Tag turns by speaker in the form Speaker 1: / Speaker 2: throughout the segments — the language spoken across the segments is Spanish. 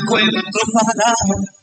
Speaker 1: encuentro para...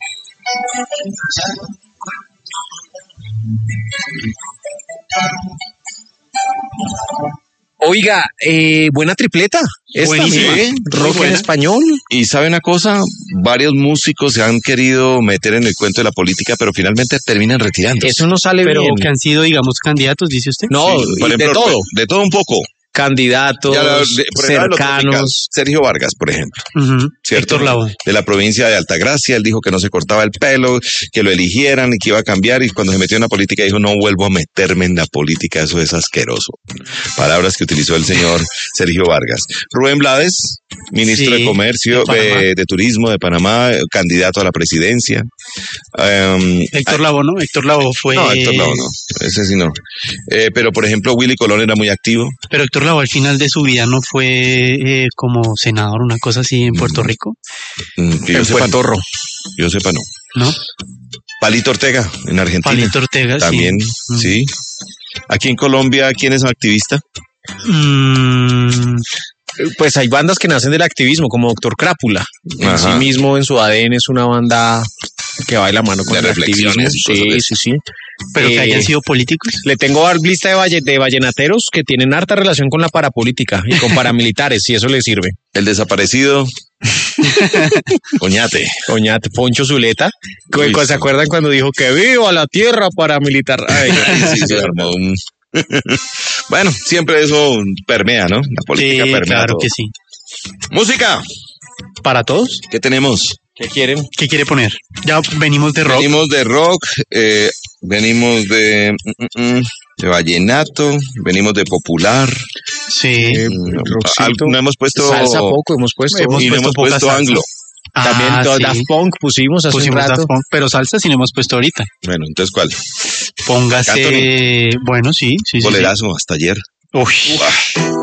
Speaker 2: Oiga, buena tripleta.
Speaker 3: Buenísima.
Speaker 2: Sí, rock en español.
Speaker 3: Y sabe una cosa, varios músicos se han querido meter en el cuento de la política, pero finalmente terminan retirándose.
Speaker 2: Eso no sale
Speaker 4: Pero
Speaker 2: bien.
Speaker 4: que han sido, digamos, candidatos, dice usted.
Speaker 2: No,
Speaker 3: Sí, por
Speaker 2: y
Speaker 3: ejemplo,
Speaker 2: de todo.
Speaker 3: De todo un poco.
Speaker 2: Candidatos,
Speaker 3: Por ejemplo,
Speaker 2: cercanos.
Speaker 3: Sergio Vargas, por ejemplo.
Speaker 4: Ujú.
Speaker 3: ¿Cierto?
Speaker 4: Héctor Lavoe.
Speaker 3: De la provincia de Altagracia, él dijo que no se cortaba el pelo, que lo eligieran y que iba a cambiar, y cuando se metió en la política dijo, no vuelvo a meterme en la política, eso es asqueroso. Palabras que utilizó el señor Sergio Vargas. Rubén Blades, ministro
Speaker 4: Sí,
Speaker 3: de Comercio,
Speaker 4: de Panamá.
Speaker 3: de Turismo de Panamá, candidato a la presidencia.
Speaker 4: Héctor Lavoe, ¿no? Héctor Lavoe fue...
Speaker 3: No, Héctor Lavoe no, ese sí no. Pero por ejemplo, Willy Colón era muy activo.
Speaker 4: Pero Héctor Lavoe al final de su vida no fue como senador, una cosa así en Puerto Rico,
Speaker 3: Que yo
Speaker 2: Él fue
Speaker 3: sepa,
Speaker 2: patorro.
Speaker 3: yo sepa no.
Speaker 4: ¿no?
Speaker 3: Palito Ortega, en Argentina.
Speaker 4: Palito Ortega,
Speaker 3: También,
Speaker 4: sí.
Speaker 3: sí. Aquí en Colombia, ¿quién es activista?
Speaker 2: Pues hay bandas que nacen del activismo, como Doctor Crápula. En
Speaker 3: Ajá.
Speaker 2: sí mismo, en su ADN, es una banda que va de la mano con
Speaker 3: De
Speaker 2: el activismo.
Speaker 3: reflexiones y cosas de
Speaker 2: Sí, sí, sí.
Speaker 4: Pero que hayan sido políticos.
Speaker 2: Le tengo lista de vallenateros que tienen harta relación con la parapolítica y con paramilitares, si eso le sirve.
Speaker 3: El desaparecido. Oñate.
Speaker 2: Oñate, Poncho Zuleta.
Speaker 3: Uy,
Speaker 2: ¿Se
Speaker 3: sí.
Speaker 2: acuerdan cuando dijo que viva la tierra paramilitar? Ay,
Speaker 3: Sí, se armó un... Bueno, siempre eso permea, ¿no? La política
Speaker 4: Sí,
Speaker 3: permea
Speaker 4: claro
Speaker 3: todo.
Speaker 4: que sí.
Speaker 3: Música,
Speaker 4: ¿Para todos?
Speaker 3: ¿qué tenemos?
Speaker 2: ¿qué quieren?
Speaker 4: ¿Qué quiere poner? Ya venimos de rock.
Speaker 3: Venimos de rock, venimos de vallenato, venimos de popular.
Speaker 4: Sí.
Speaker 2: Rockcito.
Speaker 3: No hemos puesto...
Speaker 2: Salsa poco hemos puesto.
Speaker 4: Hemos
Speaker 3: y no hemos
Speaker 4: poca
Speaker 3: puesto
Speaker 4: salsa.
Speaker 3: anglo.
Speaker 2: También
Speaker 4: sí.
Speaker 2: Daft Punk pusimos hace
Speaker 4: Pusimos
Speaker 2: un rato.
Speaker 4: Daft Punk, pero salsa sí no hemos puesto ahorita.
Speaker 3: Bueno, entonces, ¿cuál?
Speaker 4: Póngase... Bueno, sí, sí, sí.
Speaker 3: Bolerazo, hasta ayer.
Speaker 4: Uy.